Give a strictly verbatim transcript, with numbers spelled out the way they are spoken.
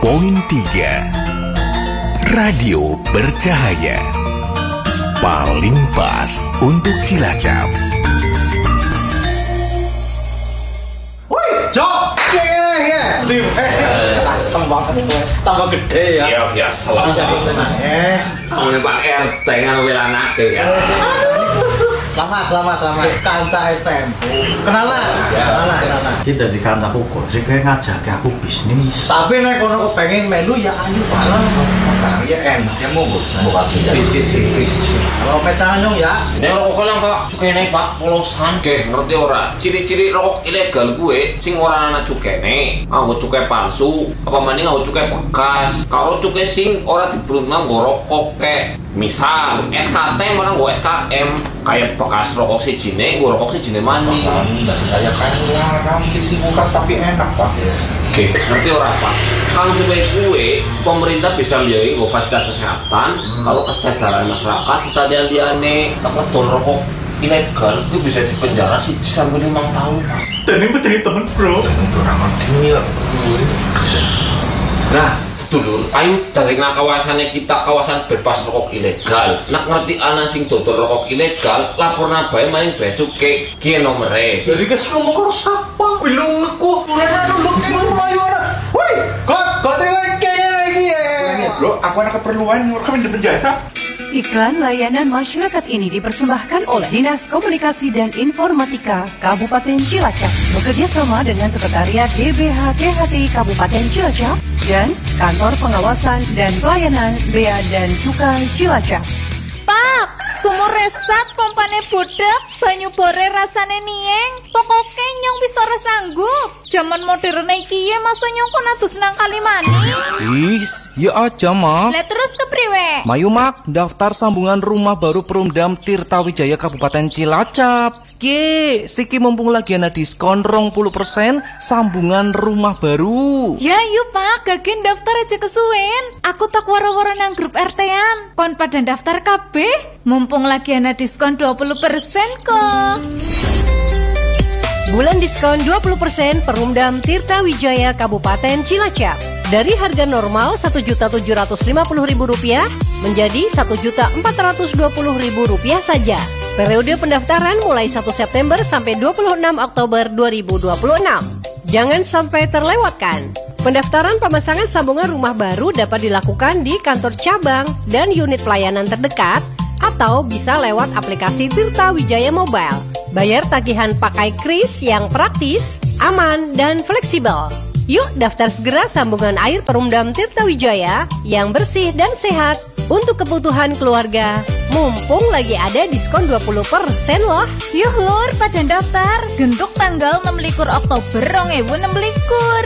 koma tiga Radio Bercahaya. Paling pas untuk Cilacap. Woi, Jok. Ya, ya. Asem banget gue. Tambah gede ya. Iya, biasa lah. Eh, Kamu Pak R T ngambil anak tuh ya. Selamat, selamat, selamat. Kanca S T M. Kenalan, kenalan, kenalan. Kita di kancaku kok, sih kayak ngajak aku bisnis. Tapi nek kono pengen melu ya ayo bareng. Ya enak. Ya mau buka Cicit-cicit. Kalau petanyong ya. Nek rokok lang Pak, cukene Pak polosan ge, ngerti ora? Ciri-ciri rokok ilegal gue sing ora ana cukene, nganggo cuke palsu, apa maning nganggo cuke bekas. Kalau cuke sing ora dibrunang nggo rokok ke. Misal S K T malah nggo S K M, kayak bekas rokok sijine, nggo rokok sijine maning. Enggak sekaya kayak larang kisi buka tapi enak Pak. Oke, ngerti ora Pak? Kalau supaya gue, pemerintah bisa lihat nggo fasilitas kesehatan, kalau kesadaran masyarakat kita liane apa tol rokok ilegal itu bisa dipenjara sih sampai lima tahun Pak. Dan ini menjadi teman bro. Orang ngerti ya. Nah, sedulur, ayo dari kawasannya kita kawasan bebas rokok ilegal. Nak ngerti ana sing dodol rokok ilegal, laporna bae maring bea cukai ki nomere. Jadi kes ngomong karo sapa? Belum aku. Mulane nunduk ning royoan. Woi, kok kok terima kene lagi ya. Bro, aku ada keperluan nyuruh kami di penjara. Iklan layanan masyarakat ini dipersembahkan oleh Dinas Komunikasi dan Informatika Kabupaten Cilacap bekerja sama dengan Sekretariat D B H C H T Kabupaten Cilacap dan Kantor Pengawasan dan Pelayanan Bea dan Cukai Cilacap. Pak, sumur resat pompane budek, banyu bore rasane nieng, pokoknya nyong bisa ora sanggup. Zaman modern iki ya masa nyong kon atus nang Kalimani. Is, ya aja mak. Lah terus kepriwe? Mayu mak, daftar sambungan rumah baru Perumdam Tirtawijaya Kabupaten Cilacap. Ki, siki mumpung lagi ana diskon dua puluh persen sambungan rumah baru. Ya yuk Pak, gagen daftar aja kesuwen. Aku tak waro-waro nang grup R T-an. Kon pada daftar kabeh, mumpung lagi ana diskon dua puluh persen kok. Bulan diskon dua puluh persen Perumdam Tirtawijaya Kabupaten Cilacap. Dari harga normal satu juta tujuh ratus lima puluh ribu rupiah menjadi satu juta empat ratus dua puluh ribu rupiah saja. Periode pendaftaran mulai satu September sampai dua puluh enam Oktober dua ribu dua puluh enam. Jangan sampai terlewatkan. Pendaftaran pemasangan sambungan rumah baru dapat dilakukan di kantor cabang dan unit pelayanan terdekat atau bisa lewat aplikasi Tirtawijaya Mobile. Bayar tagihan pakai kris yang praktis, aman, dan fleksibel. Yuk daftar segera sambungan air Perumdam Tirtawijaya yang bersih dan sehat untuk kebutuhan keluarga. Mumpung lagi ada diskon dua puluh persen loh. Yuh lur, pada daftar. Gentuk tanggal enam belas Oktober dua ribu enam belas.